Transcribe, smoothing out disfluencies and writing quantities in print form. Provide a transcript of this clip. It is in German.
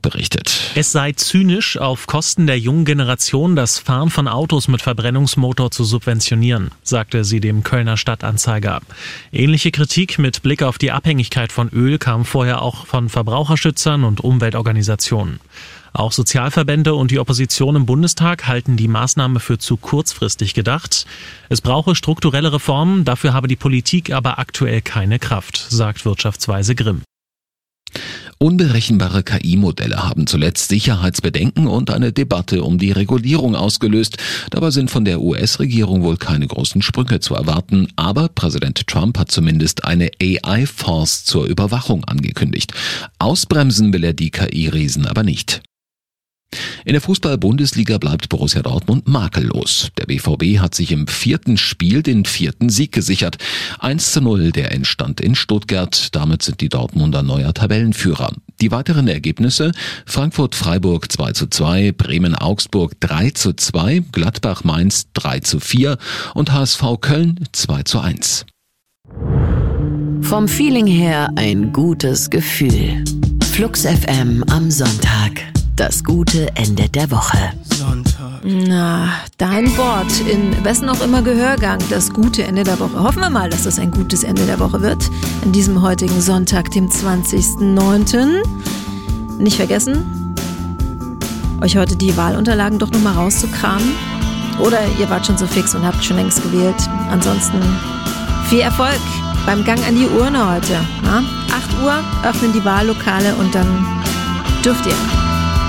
berichtet. Es sei zynisch, auf Kosten der jungen Generation das Fahren von Autos mit Verbrennungsmotor zu subventionieren, sagte sie dem Kölner Stadtanzeiger. Ähnliche Kritik mit Blick auf die Abhängigkeit von Öl kam vorher auch von Verbraucherschützern und Umweltorganisationen. Auch Sozialverbände und die Opposition im Bundestag halten die Maßnahme für zu kurzfristig gedacht. Es brauche strukturelle Reformen, dafür habe die Politik aber aktuell keine Kraft, sagt Wirtschaftsweise Grimm. Unberechenbare KI-Modelle haben zuletzt Sicherheitsbedenken und eine Debatte um die Regulierung ausgelöst. Dabei sind von der US-Regierung wohl keine großen Sprünge zu erwarten. Aber Präsident Trump hat zumindest eine AI-Force zur Überwachung angekündigt. Ausbremsen will er die KI-Riesen aber nicht. In der Fußball-Bundesliga bleibt Borussia Dortmund makellos. Der BVB hat sich im 4. Spiel den 4. Sieg gesichert. 1:0, der entstand in Stuttgart. Damit sind die Dortmunder neuer Tabellenführer. Die weiteren Ergebnisse: Frankfurt-Freiburg 2:2, Bremen-Augsburg 3:2, Gladbach-Mainz 3:4 und HSV Köln 2:1. Vom Feeling her ein gutes Gefühl. Flux FM am Sonntag. Das gute Ende der Woche. Na, dein Wort in wessen auch immer Gehörgang, das gute Ende der Woche. Hoffen wir mal, dass es ein gutes Ende der Woche wird. An diesem heutigen Sonntag, dem 20.09. Nicht vergessen, euch heute die Wahlunterlagen doch nochmal rauszukramen. Oder ihr wart schon so fix und habt schon längst gewählt. Ansonsten viel Erfolg beim Gang an die Urne heute. Na? 8 Uhr öffnen die Wahllokale und dann dürft ihr